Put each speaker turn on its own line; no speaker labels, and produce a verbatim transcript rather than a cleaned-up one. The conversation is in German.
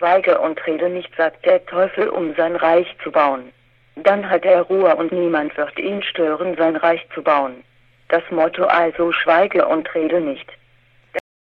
schweige und rede nicht, sagt der Teufel, um sein Reich zu bauen. Dann hat er Ruhe und niemand wird ihn stören, sein Reich zu bauen. Das Motto also: schweige und rede nicht.